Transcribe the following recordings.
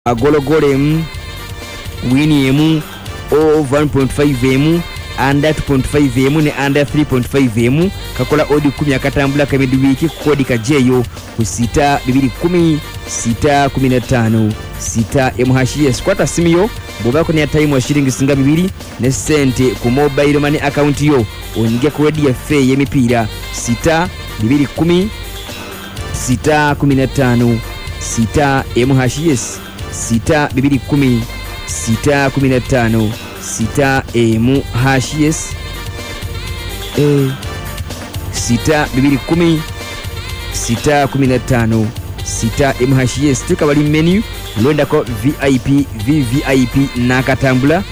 agologole emu wini emu over 1.5 emu under 2.5 emu ne under 3.5 emu kakola odi 10 akatambula ka midweek kodi kajeyo ku 6 210 6 MHS kwata simiyo bobako ne time wa shilingi singa 2 ne sente ku mobile money account yo onige ku radio fe yemipira 6 210 6 15 6 MHS 6 210 6 15 6 MHS 6 210 6 15 6 MHS tukabali menu londa ko VIP VVIP nakatambula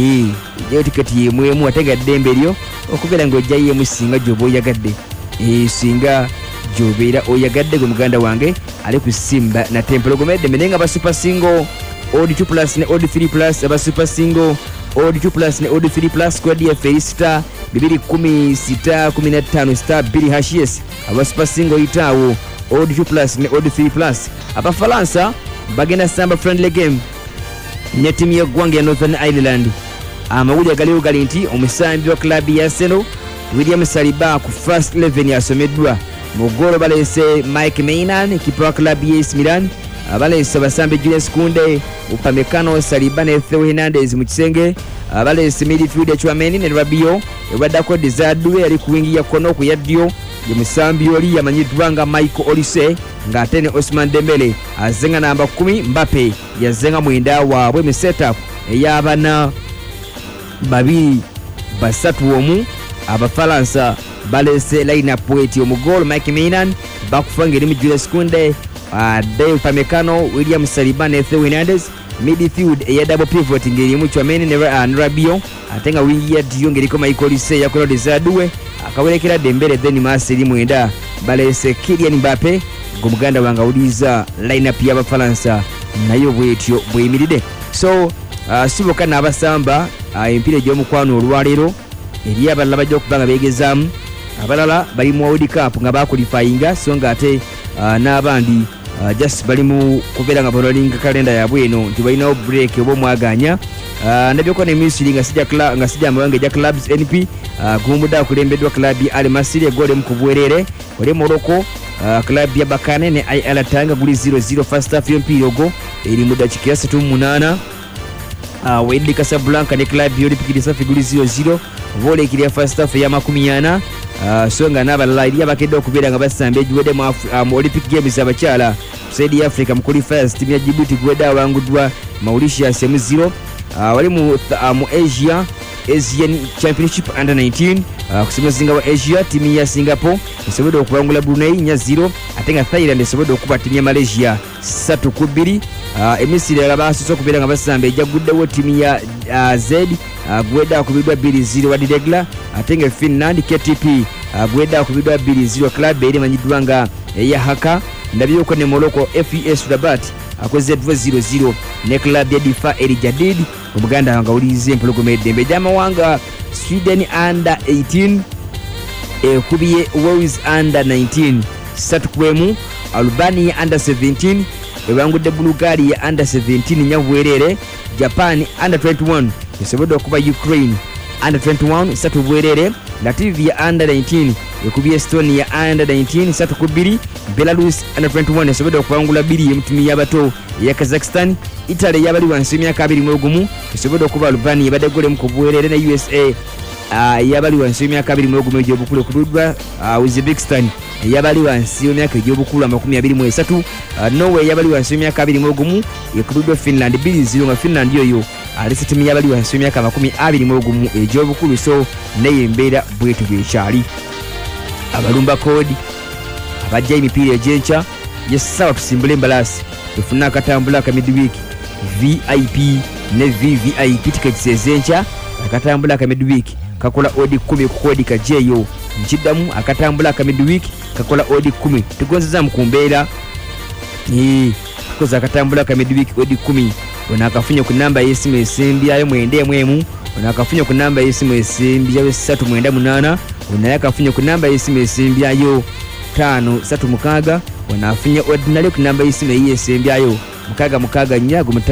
yo tiketi yemwemu atega dembe lyo okubera ngo jaye musinga jobo yagadde singa jobera oyagadde go muganda wange ali kusimba na templo gomede menenga ba super single Odd 2 plus ne Odd 3 plus aba super single Odd 2 plus ne Odd 3 plus kwa dia Feista 210 6 15 star 2 hashes aba super single itawo Odd 2 plus ne Odd 3 plus aba Faransa bagenda samba friendly game ne timu ya Gwange ya Northern Ireland amawuli agali ugali nti omusambi wa club ya Arsenal William Saliba ku first 11 yasomeddwa mugoro balese Mike Maignan kipa wa club ya AS Milan abalese basambe Julius Kunde Upamecano Saliba ne Theo Hernandez mu kisenge abalese midfield Chouameni ne Rabiot ebadako Desadu ali kuwingia kono ku yadio ye musambi oli yamanyidwa nga Michael Olise nga atene Ousmane Dembele azenga namba 10 Mbappe yazenga mwenda waabwe mu setup eyabana babiri basatu omu abafaransa balese lineup weti omugolo Mike Maignan bakufangera mu Julius Kunde Dave Upamecano William Saliba ne Theo Hernandez midfield ya double pivot ngeri mu Chouameni ne Rabiot atenga wingi ya dio ngeri ko Michael Olise yakola Desadu akawelekera Dembele then masiri mwenda balese Kylian Mbappe gumuganda wanga uliza lineup ya Abafaransa nayo bwetyo bwemiride so siboka n'abasamba empire gy'omukwano olwalero eri abalala bajja okubanga begezamu abalala bali mu World Cup nga bakulifyinga so nga ate n'abandi just bali mu kubeera nga balolinga kalenda yabwe eno nti balinawo break oba omwaganya ndabyoko ne Misiri nga sijja amawanga eja clubs NP gumuda akulembeddwa club ya Al Masry egole mu kubwerere ole Morocco club ya Bakane ne Al Tanga guli 0-0 first half y'omupiira ogwo eri mu dakika 38 Wydad Casablanca ne club ya Olympique de Safi guli 0-0 volley kiri ya first half ya 80 so nga n'abalala eri abakedde okubeera nga basamba egiwedde mu Olympic Games abakyala Saudi ya Africa mu qualifiers timu ya Djibouti guwedde awanguddwa Mauritius 0 wali mu Asian Championship under 19 kusimazinga wa Asia timu ya Singapore esobodde okubangula Brunei 0 ate nga Thailand esobodde okuba timu ya Malaysia 3-2 Emisiri abasose okubeera nga basamba ejaguddewo timu ya Z gwedda akubiddwa 2-0 wa Diregla ate nga Finland KTP gwedda akubiddwa 2-0 club eri manyiddwa nga eya Haka ndabyoko ne Morocco FES Rabat akoze 0-0 ne club ya Difa El Jadid omuganda wanga ulize empologome Dembe jamawanga Sweden under 18 kubiye Wales under 19 satkwemu Albania under 17 ebangudde Bulgaria under 17 nyabwerere Japan under 21 esobodde okuba Ukraine under 21 satubwerere Latvia under 19 ekubiye Estonia under 19 satukubiri Belarus under 21 esobodde okubangula biri emutimi y'abato ya Kazakhstan Italy yabali wansi emyaka 21 esobodde okuba Albania badegole mu kubwerere na USA yabali wansi emyaka 21 egy'obukulu okuddwa Uzbekistan yabali wansi emyaka egy'obukulu 23 Norway yabali wansi emyaka 21 ekuddwa Finland 2-0 nga Finland yoyo alese timu yabali wansi emyaka 21 egy'obukulu so naye embeera bwetu bwekyali abalumba kodi abajja emipiira egy'enkya yesawa tusimbule embalasi tufuna akatambula ka midweek VIP ne VVIP tickets ez'enkya akatambula ka midweek kakola odi 10 ku kodi kajeyo nkiddamu akatambula ka midweek kakola odi 10 tugonzeza mu kumbeera tukoza akatambula ka midweek odi 10 ona akafunye ku namba y'essimu esembyayo 911 ona akafunye ku namba y'essimu esembyayo 398 ona akafunye ku namba y'essimu esembyayo 536 ona afunye ordinary ku namba y'essimu eyesembyayo 664